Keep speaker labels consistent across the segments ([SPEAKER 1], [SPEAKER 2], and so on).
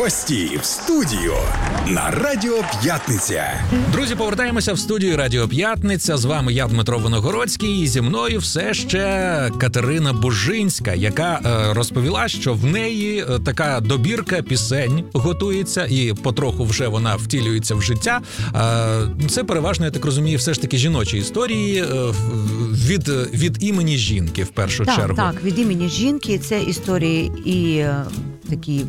[SPEAKER 1] Гості в студію на Радіо П'ятниця.
[SPEAKER 2] Друзі, повертаємося в студію Радіо П'ятниця. З вами я, Дмитро Виногородський, і зі мною все ще Катерина Бужинська, яка розповіла, що в неї така добірка пісень готується, і потроху вже вона втілюється в життя. Це переважно, я так розумію, все ж таки жіночі історії від імені жінки, в першу чергу.
[SPEAKER 3] Так, від імені жінки. Це історії і такі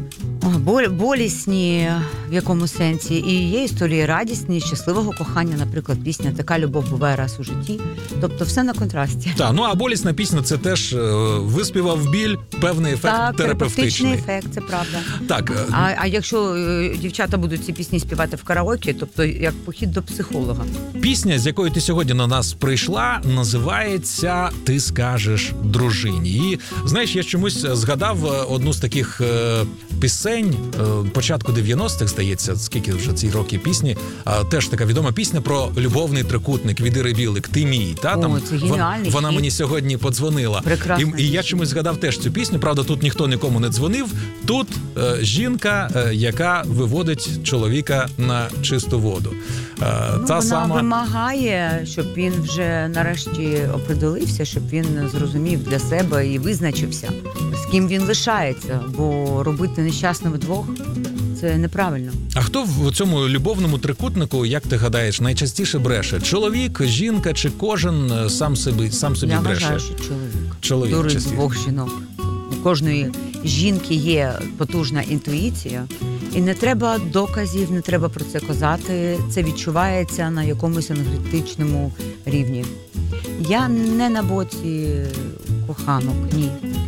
[SPEAKER 3] болісні в якому сенсі, і є історії радісні, щасливого кохання, наприклад, пісня «Така любов буває раз у житті». Тобто все на контрасті.
[SPEAKER 2] Так, ну а болісна пісня – це теж виспівав біль, певний ефект терапевтичний.
[SPEAKER 3] ефект, це правда.
[SPEAKER 2] Так.
[SPEAKER 3] А якщо дівчата будуть ці пісні співати в караоке, тобто як похід до психолога.
[SPEAKER 2] Пісня, з якою ти сьогодні на нас прийшла, називається «Ти скажеш дружині». І, знаєш, я чомусь згадав одну з таких пісень початку 90-х, здається, скільки вже ці роки пісні, теж така відома пісня про любовний трикутник від Іри Білик «Ти мій». Та? Там
[SPEAKER 3] це геніальний
[SPEAKER 2] вона
[SPEAKER 3] хіт.
[SPEAKER 2] Мені сьогодні подзвонила. І я чомусь згадав теж цю пісню, правда, тут ніхто нікому не дзвонив. Тут жінка, яка виводить чоловіка на чисту воду.
[SPEAKER 3] Вона вимагає, щоб він вже нарешті оприділився, щоб він зрозумів для себе і визначився, з ким він лишається, бо робити нещасним вдвох – це неправильно. А
[SPEAKER 2] хто в цьому любовному трикутнику, як ти гадаєш, найчастіше бреше? Чоловік, жінка чи кожен сам собі бреше?
[SPEAKER 3] Я вважаю, що чоловік.
[SPEAKER 2] Чоловік
[SPEAKER 3] дурить двох жінок. У кожної жінки є потужна інтуїція, і не треба доказів, не треба про це казати. Це відчувається на якомусь енергетичному рівні. Я не на боці коханок, ні.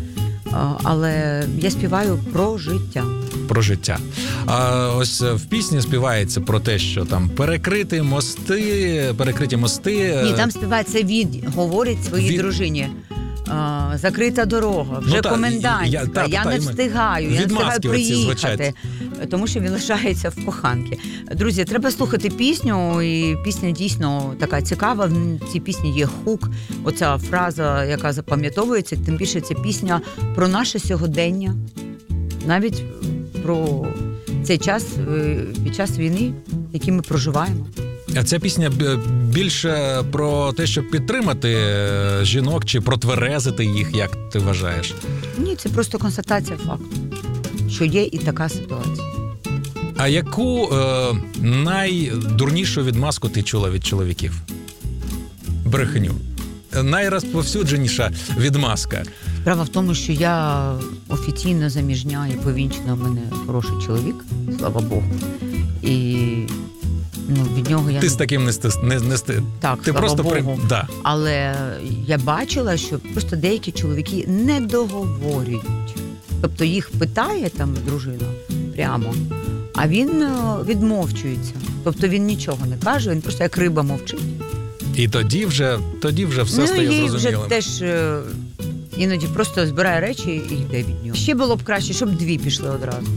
[SPEAKER 3] Але я співаю про життя.
[SPEAKER 2] Про життя. А ось в пісні співається про те, що там перекриті мости.
[SPEAKER 3] Ні, там співається говорить своїй дружині. Закрита дорога, вже комендантська, я не встигаю приїхати, тому що він лишається в коханки. Друзі, треба слухати пісню, і пісня дійсно така цікава, в цій пісні є хук, оця фраза, яка запам'ятовується, тим більше ця пісня про наше сьогодення, навіть про цей час, під час війни, який ми проживаємо.
[SPEAKER 2] А ця пісня більше про те, щоб підтримати жінок чи протверезити їх, як ти вважаєш?
[SPEAKER 3] Ні, це просто констатація факту, що є і така ситуація.
[SPEAKER 2] А яку найдурнішу відмазку ти чула від чоловіків? Брехню. Найрозповсюдженіша відмазка.
[SPEAKER 3] Справа в тому, що я офіційно заміжня і повінчена, в мене хороший чоловік, слава Богу. І від нього я...
[SPEAKER 2] Ти з таким не
[SPEAKER 3] Так,
[SPEAKER 2] ти
[SPEAKER 3] слава
[SPEAKER 2] просто
[SPEAKER 3] Богу.
[SPEAKER 2] Да.
[SPEAKER 3] Але я бачила, що просто деякі чоловіки не договорюють. Тобто їх питає там дружина прямо, а він відмовчується. Тобто він нічого не каже, він просто як риба мовчить.
[SPEAKER 2] І тоді вже все стає зрозумілим.
[SPEAKER 3] Вже теж іноді просто збирає речі і йде від нього. Ще було б краще, щоб дві пішли одразу.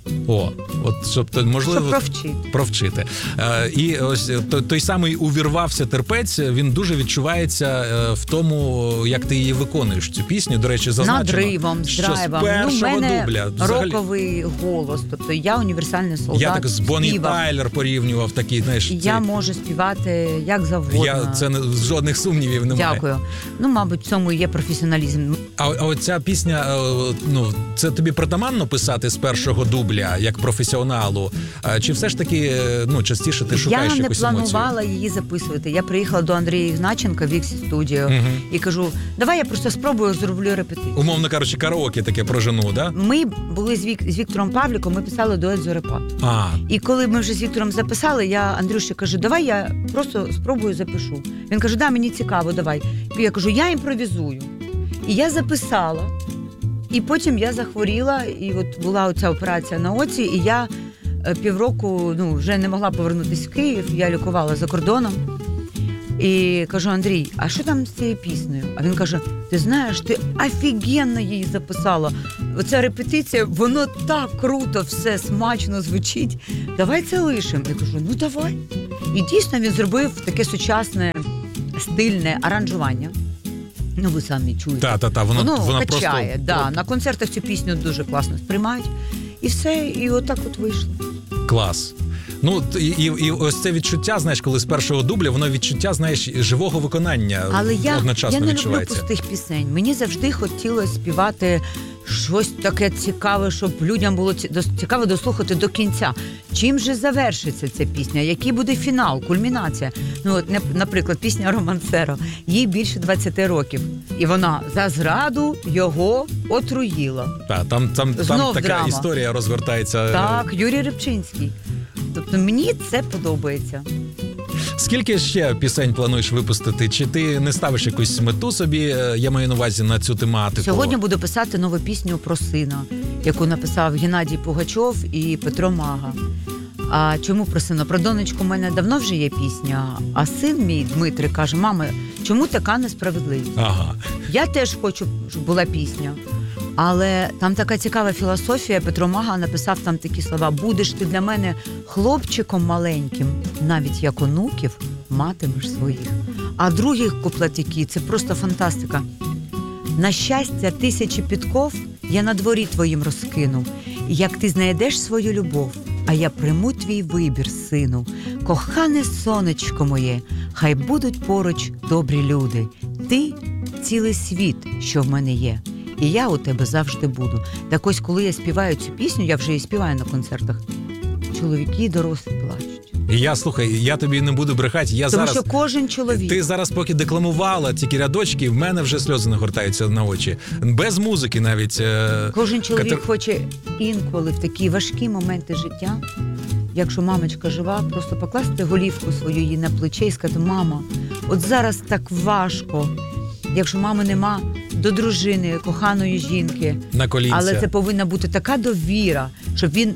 [SPEAKER 2] Щоб можливо провчити. І ось той самий увірвався терпець, він дуже відчувається в тому, як ти її виконуєш, цю пісню. До речі, зазначено,
[SPEAKER 3] надривом,
[SPEAKER 2] що з першого дубля.
[SPEAKER 3] Роковий голос, тобто я універсальний солдат.
[SPEAKER 2] Я так з Бонні Тайлер порівнював такий, знаєш.
[SPEAKER 3] Я можу співати як завгодно.
[SPEAKER 2] Це жодних сумнівів немає.
[SPEAKER 3] Дякую. Мабуть, в цьому і є професіоналізм.
[SPEAKER 2] А оця пісня, це тобі притаманно писати з першого дубля, як професіоналу? Чи все ж таки, частіше ти шукаєш якусь емоцію?
[SPEAKER 3] Я не планувала її записувати. Я приїхала до Андрія Ігначенка в Віксі студію і кажу, давай я просто спробую, зроблю репетицію.
[SPEAKER 2] Умовно кажучи, караоке таке про жену, да?
[SPEAKER 3] Ми були з Віктором Павліком, ми писали дует «Зорепад». І коли ми вже з Віктором записали, я Андрюші кажу, давай я просто спробую запишу. Він каже, да, мені цікаво, давай. І я кажу, я імпровізую. І я записала. І потім я захворіла, і от була оця операція на оці, і я півроку вже не могла повернутися в Київ, я лікувала за кордоном. І кажу, Андрій, а що там з цією піснею? А він каже, ти знаєш, ти офігенно її записала. Оця репетиція, воно так круто, все смачно звучить. Давай це лишимо. Я кажу, давай. І дійсно він зробив таке сучасне, стильне аранжування. Ви самі чуєте.
[SPEAKER 2] Воно
[SPEAKER 3] качає.
[SPEAKER 2] просто...
[SPEAKER 3] На концертах цю пісню дуже класно сприймають. І все, і отак от вийшло.
[SPEAKER 2] Клас. Ну, і ось це відчуття, знаєш, коли з першого дубля, воно відчуття, знаєш, живого виконання одночасно відчувається.
[SPEAKER 3] Але я не люблю пустих пісень. Мені завжди хотілося співати щось таке цікаве, щоб людям було цікаво дослухати до кінця. Чим же завершиться ця пісня? Який буде фінал, кульмінація? Ну, от, наприклад, пісня «Романсеро». Їй більше 20 років. І вона за зраду його отруїла.
[SPEAKER 2] Там така
[SPEAKER 3] драма.
[SPEAKER 2] Історія розгортається.
[SPEAKER 3] Так, Юрій Рибчинський. Тобто мені це подобається.
[SPEAKER 2] Скільки ще пісень плануєш випустити? Чи ти не ставиш якусь мету собі, я маю на увазі, на цю тематику?
[SPEAKER 3] Сьогодні буду писати нову пісню про сина, яку написав Геннадій Пугачов і Петро Мага. А чому про сина? Про донечку в мене давно вже є пісня, а син мій, Дмитрий, каже: мама, чому така несправедливість?
[SPEAKER 2] Ага.
[SPEAKER 3] Я теж хочу, щоб була пісня. Але там така цікава філософія. Петро Мага написав там такі слова: будеш ти для мене хлопчиком маленьким, навіть як онуків матимеш своїх. А другий куплет який, це просто фантастика. На щастя, тисячі підков я на дворі твоїм розкину. І як ти знайдеш свою любов, а я приму твій вибір, сину. Кохане сонечко моє, хай будуть поруч добрі люди. Ти – цілий світ, що в мене є. І я у тебе завжди буду. Так ось, коли я співаю цю пісню, я вже її співаю на концертах, чоловіки дорослі плачуть.
[SPEAKER 2] І я тобі не буду брехати.
[SPEAKER 3] Тому що кожен чоловік.
[SPEAKER 2] Ти зараз поки декламувала тільки рядочки, в мене вже сльози нагортаються на очі. Без музики навіть.
[SPEAKER 3] Кожен чоловік хоче інколи в такі важкі моменти життя, якщо мамочка жива, просто покласти голівку свою їй на плече і сказати: мама, от зараз так важко. Якщо мами нема, до дружини, коханої жінки.
[SPEAKER 2] На колінця.
[SPEAKER 3] Але це повинна бути така довіра, щоб він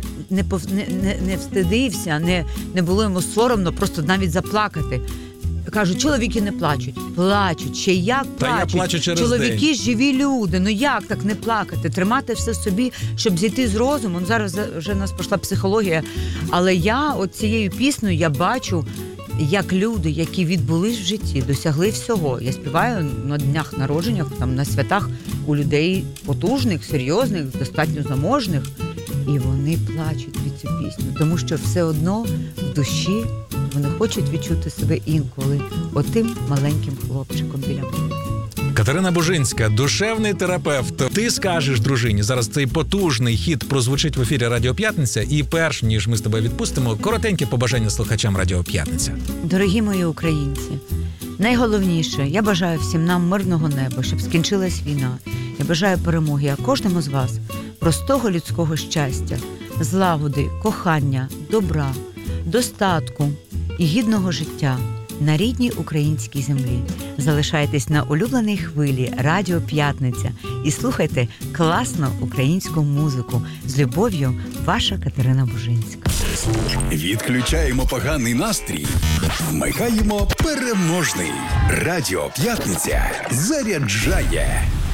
[SPEAKER 3] не встидився, не було йому соромно просто навіть заплакати. Кажуть, чоловіки не плачуть. Плачуть. Ще як плачуть.
[SPEAKER 2] Та я плачу через
[SPEAKER 3] чоловіки
[SPEAKER 2] день.
[SPEAKER 3] Живі люди. Ну як так не плакати? Тримати все собі, щоб зійти з розуму. Зараз вже в нас пішла психологія. Але я от цією піснею я бачу, як люди, які відбулись в житті, досягли всього. Я співаю на днях народженнях, там, на святах у людей потужних, серйозних, достатньо заможних. І вони плачуть від цю пісню, тому що все одно в душі вони хочуть відчути себе інколи отим маленьким хлопчиком біля мене.
[SPEAKER 2] Катерина Бужинська, душевний терапевт. Ти скажеш дружині, зараз цей потужний хіт прозвучить в ефірі Радіо П'ятниця, і перш ніж ми з тобою відпустимо, коротеньке побажання слухачам Радіо П'ятниця.
[SPEAKER 3] Дорогі мої українці, найголовніше, я бажаю всім нам мирного неба, щоб скінчилась війна. Я бажаю перемоги, а кожному з вас простого людського щастя, злагоди, кохання, добра, достатку і гідного життя на рідній українській землі. Залишайтесь на улюбленій хвилі Радіо П'ятниця і слухайте класну українську музику. З любов'ю, ваша Катерина Бужинська.
[SPEAKER 1] Відключаємо поганий настрій, вмикаємо переможний. Радіо П'ятниця заряджає.